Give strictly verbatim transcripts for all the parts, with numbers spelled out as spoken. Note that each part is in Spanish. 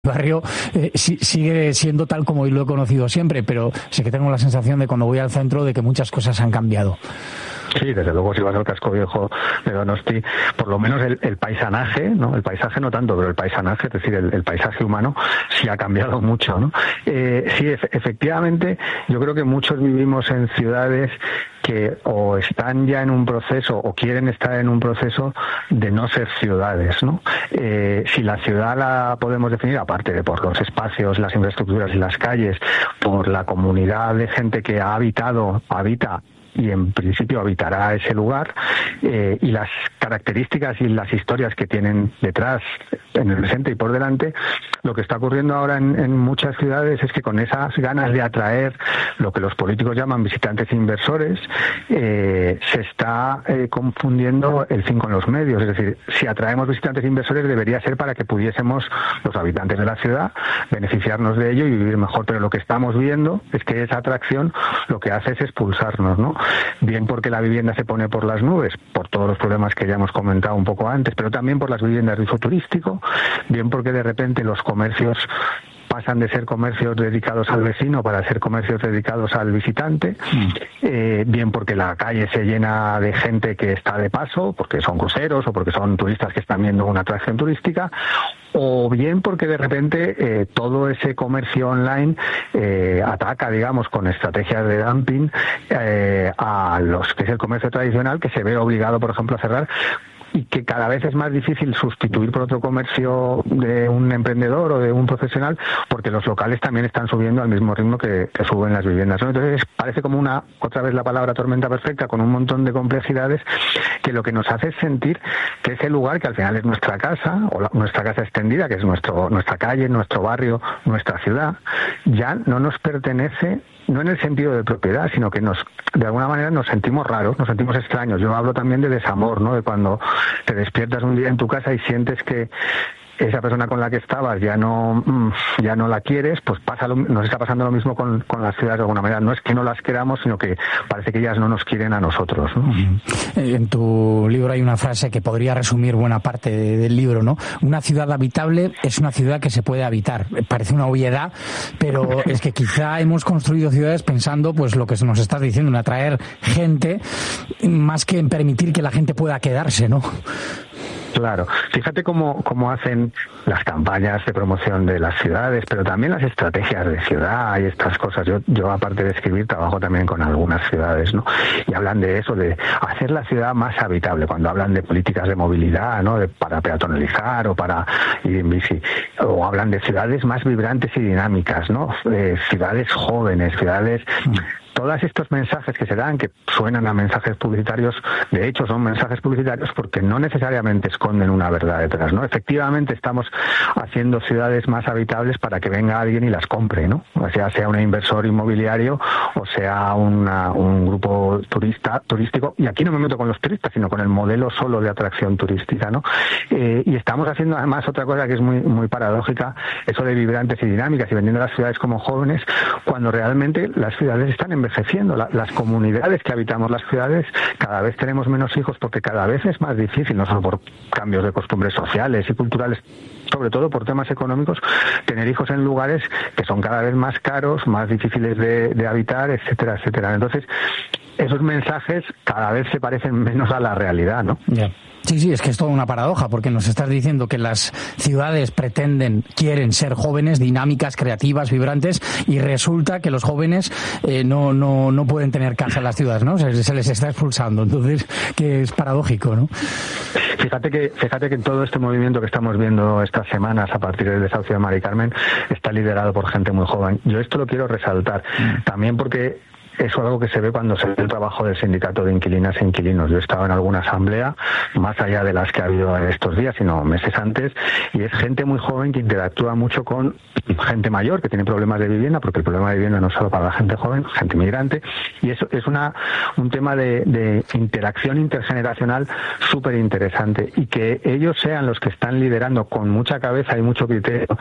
barrio eh, si, sigue siendo tal como lo he conocido siempre, pero sí que tengo la sensación de cuando voy al centro de que muchas cosas han cambiado. Sí, desde luego, si vas al casco viejo de Donosti, por lo menos el, el paisanaje, ¿no? El paisaje no tanto, pero el paisanaje, es decir, el, el paisaje humano sí ha cambiado mucho, ¿no? Eh, sí, ef- efectivamente, yo creo que muchos vivimos en ciudades que o están ya en un proceso o quieren estar en un proceso de no ser ciudades, ¿no? Eh, si la ciudad la podemos definir, aparte de por los espacios, las infraestructuras y las calles, por la comunidad de gente que ha habitado, habita y en principio habitará ese lugar, eh, y las características y las historias que tienen detrás, en el presente y por delante, lo que está ocurriendo ahora en, en muchas ciudades es que con esas ganas de atraer lo que los políticos llaman visitantes e inversores, eh, se está eh, confundiendo el fin con los medios. Es decir, si atraemos visitantes e inversores debería ser para que pudiésemos, los habitantes de la ciudad, beneficiarnos de ello y vivir mejor, pero lo que estamos viendo es que esa atracción lo que hace es expulsarnos, ¿no? Bien porque la vivienda se pone por las nubes, por todos los problemas que ya hemos comentado un poco antes, pero también por las viviendas de uso turístico, bien porque de repente los comercios pasan de ser comercios dedicados al vecino para ser comercios dedicados al visitante, mm. eh, bien porque la calle se llena de gente que está de paso, porque son cruceros o porque son turistas que están viendo una atracción turística, o bien porque de repente eh, todo ese comercio online eh, ataca, digamos, con estrategias de dumping eh, a los que es el comercio tradicional, que se ve obligado, por ejemplo, a cerrar, y que cada vez es más difícil sustituir por otro comercio de un emprendedor o de un profesional, porque los locales también están subiendo al mismo ritmo que, que suben las viviendas, ¿no? Entonces parece como una, otra vez la palabra tormenta perfecta, con un montón de complejidades, que lo que nos hace es sentir que ese lugar, que al final es nuestra casa, o la, nuestra casa extendida, que es nuestro nuestra calle, nuestro barrio, nuestra ciudad, ya no nos pertenece, no en el sentido de propiedad, sino que nos, de alguna manera nos sentimos raros, nos sentimos extraños. Yo hablo también de desamor, ¿no? De cuando te despiertas un día en tu casa y sientes que esa persona con la que estabas ya no ya no la quieres, pues pasa lo, nos está pasando lo mismo con, con las ciudades de alguna manera. No es que no las queramos, sino que parece que ellas no nos quieren a nosotros, ¿no? En tu libro hay una frase que podría resumir buena parte de, del libro, ¿no? Una ciudad habitable es una ciudad que se puede habitar. Parece una obviedad, pero es que quizá hemos construido ciudades pensando, pues lo que nos estás diciendo, en atraer gente, más que en permitir que la gente pueda quedarse, ¿no? Claro, fíjate cómo, cómo hacen las campañas de promoción de las ciudades, pero también las estrategias de ciudad y estas cosas. Yo, yo aparte de escribir, trabajo también con algunas ciudades, ¿no? Y hablan de eso, de hacer la ciudad más habitable, cuando hablan de políticas de movilidad, ¿no? De, para peatonalizar o para ir en bici. O hablan de ciudades más vibrantes y dinámicas, ¿no? Eh, ciudades jóvenes, ciudades... Todos estos mensajes que se dan, que suenan a mensajes publicitarios, de hecho son mensajes publicitarios porque no necesariamente esconden una verdad detrás, ¿no? Efectivamente estamos haciendo ciudades más habitables para que venga alguien y las compre, ¿no? O sea, sea un inversor inmobiliario o sea una, un grupo turista turístico, y aquí no me meto con los turistas, sino con el modelo solo de atracción turística, ¿no? Eh, y estamos haciendo además otra cosa que es muy, muy paradójica, eso de vibrantes y dinámicas, y vendiendo las ciudades como jóvenes, cuando realmente las ciudades están envejeciendo. La, las comunidades que habitamos las ciudades cada vez tenemos menos hijos porque cada vez es más difícil, no solo por cambios de costumbres sociales y culturales, sobre todo por temas económicos, tener hijos en lugares que son cada vez más caros, más difíciles de, de habitar, etcétera, etcétera. Entonces, esos mensajes cada vez se parecen menos a la realidad, ¿no? Yeah. Sí, sí, es que es toda una paradoja, porque nos estás diciendo que las ciudades pretenden, quieren ser jóvenes, dinámicas, creativas, vibrantes, y resulta que los jóvenes eh, no, no, no pueden tener casa en las ciudades, ¿no? Se, se les está expulsando, entonces, que es paradójico, ¿no? Fíjate que, fíjate que todo este movimiento que estamos viendo estas semanas a partir del desahucio de Mari Carmen está liderado por gente muy joven. Yo esto lo quiero resaltar, mm. también porque eso es algo que se ve cuando se ve el trabajo del sindicato de inquilinas e inquilinos. Yo he estado en alguna asamblea, más allá de las que ha habido en estos días, sino meses antes, y es gente muy joven que interactúa mucho con gente mayor que tiene problemas de vivienda, porque el problema de vivienda no es solo para la gente joven, gente migrante, y eso es una un tema de, de interacción intergeneracional súper interesante, y que ellos sean los que están liderando con mucha cabeza y mucho criterio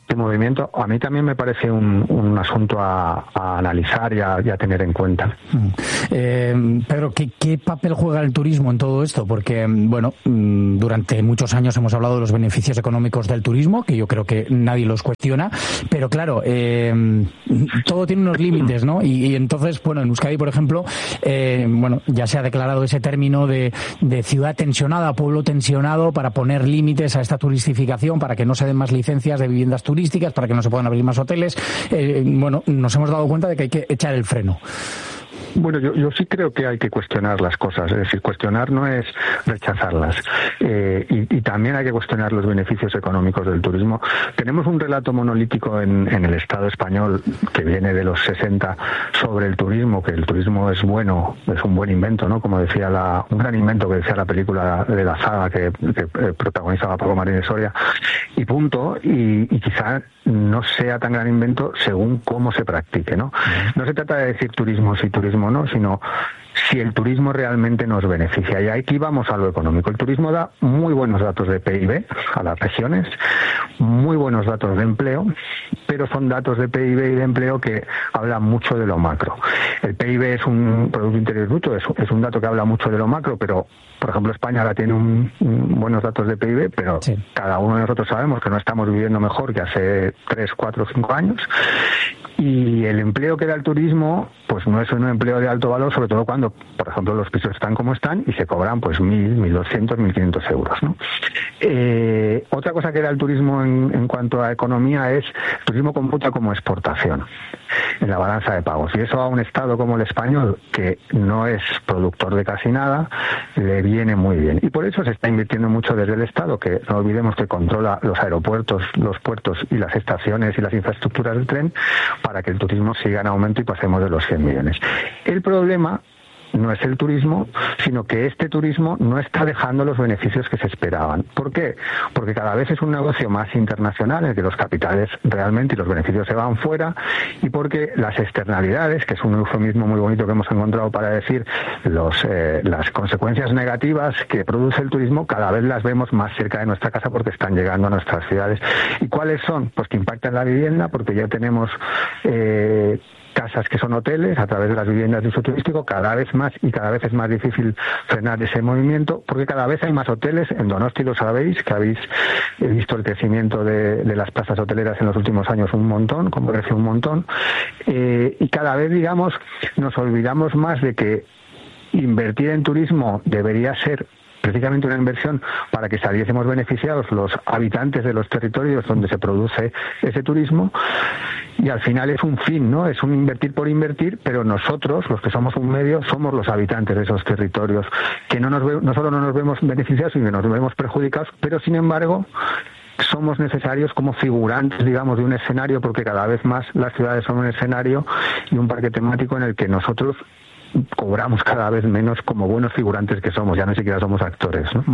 de movimiento, a mí también me parece un, un asunto a, a analizar y a, y a tener en cuenta. Eh, Pedro, ¿qué, ¿qué papel juega el turismo en todo esto? Porque, bueno, durante muchos años hemos hablado de los beneficios económicos del turismo, que yo creo que nadie los cuestiona, pero claro, eh, todo tiene unos límites, ¿no? Y, y entonces, bueno, en Euskadi, por ejemplo, eh, bueno, ya se ha declarado ese término de, de ciudad tensionada, pueblo tensionado, para poner límites a esta turistificación, para que no se den más licencias de viviendas turísticas, para que no se puedan abrir más hoteles. Eh, bueno, nos hemos dado cuenta de que hay que echar el freno. Bueno, yo, yo sí creo que hay que cuestionar las cosas, es decir, cuestionar no es rechazarlas, eh, y, y también hay que cuestionar los beneficios económicos del turismo. Tenemos un relato monolítico en, en el Estado español que viene de los sesenta sobre el turismo, que el turismo es bueno, es un buen invento, ¿no? Como decía la, un gran invento que decía la película de la saga que, que protagonizaba Paco Marín de Soria, y punto, y, y quizá no sea tan gran invento según cómo se practique, ¿no? No se trata de decir turismo sí, turismo no, sino si el turismo realmente nos beneficia. Y aquí vamos a lo económico. El turismo da muy buenos datos de P I B a las regiones, muy buenos datos de empleo, pero son datos de P I B y de empleo que hablan mucho de lo macro. El P I B es un Producto Interior Bruto, es, es un dato que habla mucho de lo macro, pero, por ejemplo, España ahora tiene un, un buenos datos de P I B, pero sí, cada uno de nosotros sabemos que no estamos viviendo mejor que hace tres, cuatro, cinco años. Y el empleo que da el turismo, pues no es un empleo de alto valor, sobre todo cuando, por ejemplo, los pisos están como están y se cobran pues mil, mil doscientos, mil quinientos euros, ¿no? Eh, otra cosa que da el turismo en, en cuanto a economía es, el turismo computa como exportación en la balanza de pagos. Y eso a un Estado como el español, que no es productor de casi nada, le viene muy bien. Y por eso se está invirtiendo mucho desde el Estado, que no olvidemos que controla los aeropuertos, los puertos y las estaciones y las infraestructuras del tren, para que el turismo siga en aumento y pasemos de los cien millones. El problema no es el turismo, sino que este turismo no está dejando los beneficios que se esperaban. ¿Por qué? Porque cada vez es un negocio más internacional, en el que los capitales realmente y los beneficios se van fuera, y porque las externalidades, que es un eufemismo muy bonito que hemos encontrado para decir los, eh, las consecuencias negativas que produce el turismo, cada vez las vemos más cerca de nuestra casa porque están llegando a nuestras ciudades. ¿Y cuáles son? Pues que impactan la vivienda, porque ya tenemos eh, casas que son hoteles a través de las viviendas de uso turístico cada vez más, y cada vez es más difícil frenar ese movimiento porque cada vez hay más hoteles. En Donosti lo sabéis, que habéis visto el crecimiento de, de las plazas hoteleras en los últimos años un montón, como crece un montón, eh, y cada vez, digamos, nos olvidamos más de que invertir en turismo debería ser precisamente una inversión para que saliésemos beneficiados los habitantes de los territorios donde se produce ese turismo, y al final es un fin, ¿no? Es un invertir por invertir, pero nosotros, los que somos un medio, somos los habitantes de esos territorios, que no nos ve, no solo no nos vemos beneficiados, sino que nos vemos perjudicados, pero sin embargo somos necesarios como figurantes, digamos, de un escenario, porque cada vez más las ciudades son un escenario y un parque temático en el que nosotros cobramos cada vez menos como buenos figurantes que somos, ya ni siquiera somos actores, ¿no?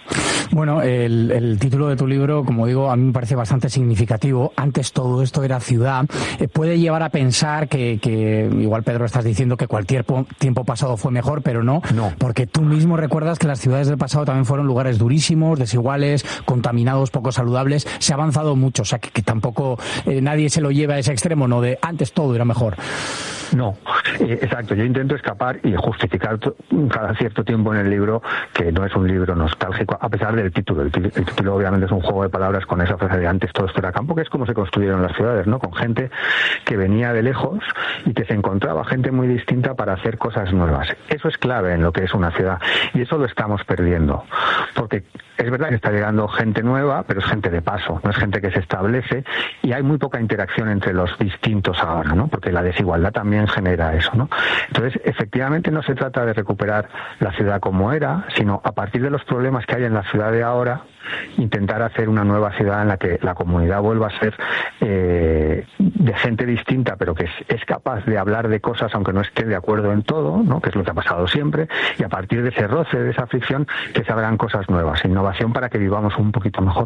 Bueno, el, el título de tu libro, como digo, a mí me parece bastante significativo. Antes todo esto era ciudad. Eh, puede llevar a pensar que, que, igual Pedro estás diciendo que cualquier po- tiempo pasado fue mejor, pero no, no, porque tú mismo recuerdas que las ciudades del pasado también fueron lugares durísimos, desiguales, contaminados, poco saludables. Se ha avanzado mucho, o sea que, que tampoco eh, nadie se lo lleva a ese extremo, ¿no? De antes todo era mejor. No, eh, exacto. Yo intento escapar y justificar t- cada cierto tiempo en el libro que no es un libro nostálgico, a pesar del título. El, t- el título obviamente es un juego de palabras con esa frase de antes todo esto era campo, que es como se construyeron las ciudades, ¿no? Con gente que venía de lejos y que se encontraba gente muy distinta para hacer cosas nuevas. Eso es clave en lo que es una ciudad, y eso lo estamos perdiendo, porque es verdad que está llegando gente nueva, pero es gente de paso, no es gente que se establece, y hay muy poca interacción entre los distintos ahora, ¿no? Porque la desigualdad también genera eso, ¿no? Entonces, efectivamente, no se trata de recuperar la ciudad como era, sino a partir de los problemas que hay en la ciudad de ahora, intentar hacer una nueva ciudad en la que la comunidad vuelva a ser eh, de gente distinta, pero que es, es capaz de hablar de cosas aunque no esté de acuerdo en todo, ¿no? Que es lo que ha pasado siempre, y a partir de ese roce, de esa fricción, que se hagan cosas nuevas, innovación para que vivamos un poquito mejor.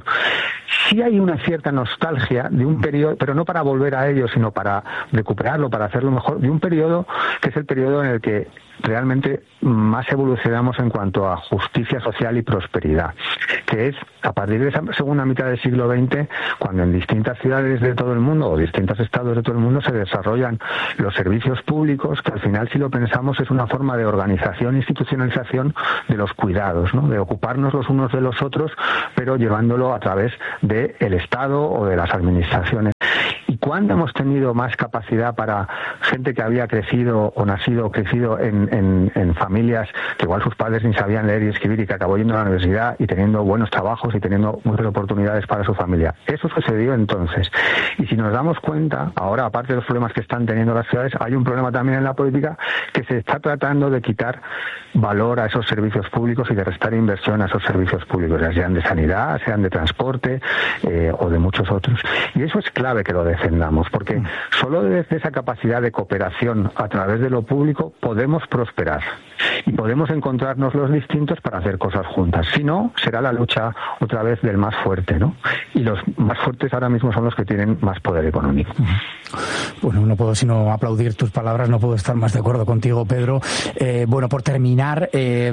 Sí hay una cierta nostalgia de un periodo, pero no para volver a ello, sino para recuperarlo, para hacerlo mejor, de un periodo que es el periodo en el que realmente más evolucionamos en cuanto a justicia social y prosperidad, que es a partir de esa segunda mitad del siglo veinte, cuando en distintas ciudades de todo el mundo o distintos estados de todo el mundo se desarrollan los servicios públicos, que al final, si lo pensamos, es una forma de organización e institucionalización de los cuidados, ¿no? De ocuparnos los unos de los otros, pero llevándolo a través del Estado o de las administraciones. ¿Y cuándo hemos tenido más capacidad para gente que había crecido o nacido o crecido en, en, en familias que igual sus padres ni sabían leer y escribir y que acabó yendo a la universidad y teniendo buenos trabajos y teniendo muchas oportunidades para su familia? Eso sucedió entonces. Y si nos damos cuenta, ahora, aparte de los problemas que están teniendo las ciudades, hay un problema también en la política, que se está tratando de quitar valor a esos servicios públicos y de restar inversión a esos servicios públicos, ya sean de sanidad, sean de transporte eh, o de muchos otros. Y eso es clave que lo defendamos, porque solo desde esa capacidad de cooperación a través de lo público podemos prosperar y podemos encontrarnos los distintos para hacer cosas juntas. Si no, será la lucha otra vez del más fuerte, ¿no? Y los más fuertes ahora mismo son los que tienen más poder económico. Bueno, no puedo sino aplaudir tus palabras, no puedo estar más de acuerdo contigo, Pedro. Eh, bueno, por terminar, eh,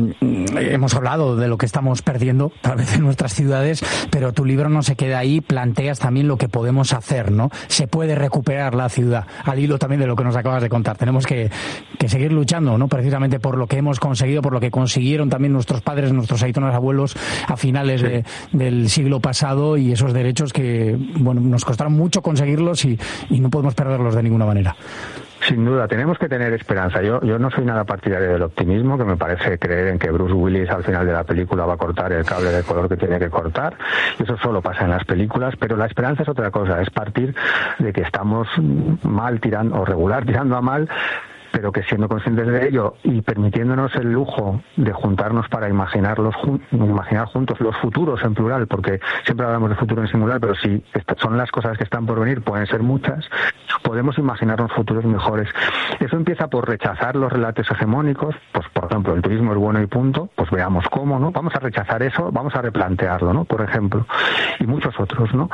hemos hablado de lo que estamos perdiendo, tal vez en nuestras ciudades, pero tu libro no se queda ahí, planteas también lo que podemos hacer, ¿no? Se puede recuperar la ciudad, al hilo también de lo que nos acabas de contar. Tenemos que, que seguir luchando, ¿no? Precisamente por lo que hemos conseguido, por lo que consiguieron también nuestros padres, nuestros aitonas abuelos a finales sí. de, del siglo pasado, y esos derechos que, bueno, nos costaron mucho conseguirlos y, y no podemos perderlos de ninguna manera. Sin duda, tenemos que tener esperanza. Yo yo no soy nada partidario del optimismo, que me parece creer en que Bruce Willis al final de la película va a cortar el cable de color que tiene que cortar. Eso solo pasa en las películas, pero la esperanza es otra cosa, es partir de que estamos mal tirando, o regular tirando a mal, pero que siendo conscientes de ello y permitiéndonos el lujo de juntarnos para imaginarlos, imaginar juntos los futuros en plural, porque siempre hablamos de futuro en singular, pero si son las cosas que están por venir, pueden ser muchas, podemos imaginarnos futuros mejores. Eso empieza por rechazar los relatos hegemónicos, pues por ejemplo, el turismo es bueno y punto, pues veamos cómo, ¿no? Vamos a rechazar eso, vamos a replantearlo, ¿no? Por ejemplo, y muchos otros, ¿no?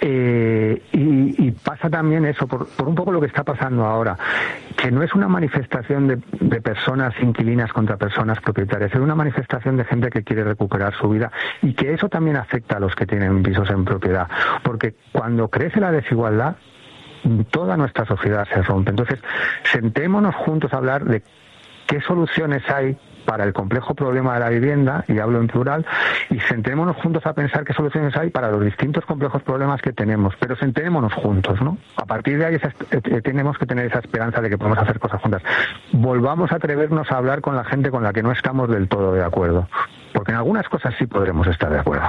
Eh, y, y pasa también eso, por, por un poco lo que está pasando ahora, que no es una manifestación manifestación de, de personas inquilinas contra personas propietarias, es una manifestación de gente que quiere recuperar su vida, y que eso también afecta a los que tienen pisos en propiedad, porque cuando crece la desigualdad, toda nuestra sociedad se rompe. Entonces, sentémonos juntos a hablar de qué soluciones hay para el complejo problema de la vivienda, y hablo en plural, y sentémonos juntos a pensar qué soluciones hay para los distintos complejos problemas que tenemos, pero sentémonos juntos, ¿no? A partir de ahí esa, eh, tenemos que tener esa esperanza de que podemos hacer cosas juntas. Volvamos a atrevernos a hablar con la gente con la que no estamos del todo de acuerdo, porque en algunas cosas sí podremos estar de acuerdo.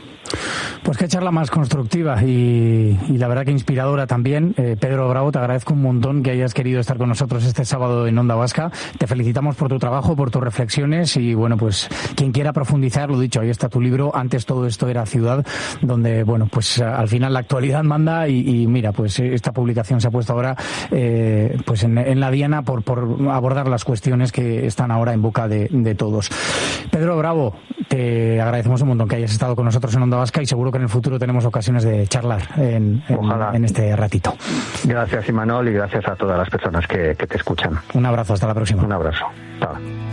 Pues qué charla más constructiva y, y la verdad que inspiradora también. Eh, Pedro Bravo, te agradezco un montón que hayas querido estar con nosotros este sábado en Onda Vasca. Te felicitamos por tu trabajo, por tus reflexiones, y bueno, pues quien quiera profundizar, lo dicho, ahí está tu libro. Antes todo esto era ciudad, donde bueno, pues al final la actualidad manda, y, y mira, pues esta publicación se ha puesto ahora eh, pues en, en la diana por, por abordar las cuestiones que están ahora en boca de, de todos. Pedro Bravo, te agradecemos un montón que hayas estado con nosotros en Onda Vasca, y seguro que en el futuro tenemos ocasiones de charlar en, en, en este ratito. Gracias, Imanol, y gracias a todas las personas que, que te escuchan. Un abrazo, hasta la próxima. Un abrazo. Chao.